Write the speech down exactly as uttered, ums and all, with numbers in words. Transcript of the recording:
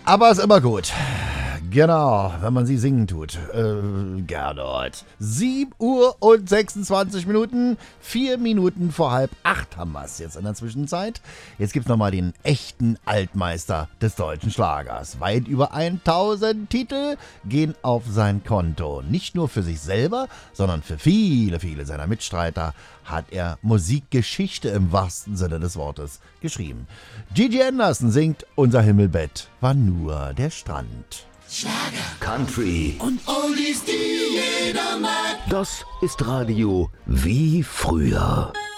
Aber ist immer gut. Genau, wenn man sie singen tut. Äh, Gernot. sieben Uhr und sechsundzwanzig Minuten. Vier Minuten vor halb acht haben wir es jetzt in der Zwischenzeit. Jetzt gibt's nochmal den echten Altmeister des deutschen Schlagers. Weit über tausend Titel gehen auf sein Konto. Nicht nur für sich selber, sondern für viele, viele seiner Mitstreiter hat er Musikgeschichte im wahrsten Sinne des Wortes geschrieben. Gigi Anderson singt Unser Himmelbett war nur der Strand. Schlager, Country und Oldies, die jeder mag. Das ist Radio wie früher.